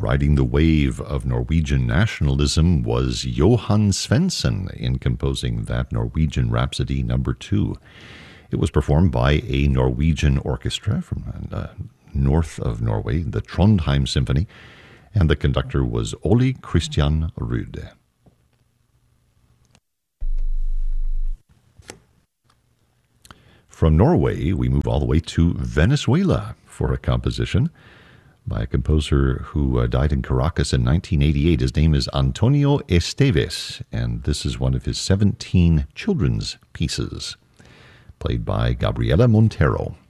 Riding the wave of Norwegian nationalism was Johan Svensson in composing that Norwegian Rhapsody No. 2. It was performed by a Norwegian orchestra from north of Norway, the Trondheim Symphony, and the conductor was Ole Christian Rude. From Norway, we move all the way to Venezuela for a composition by a composer who died in Caracas in 1988. His name is Antonio Esteves, and this is one of his 17 children's pieces, played by Gabriela Montero.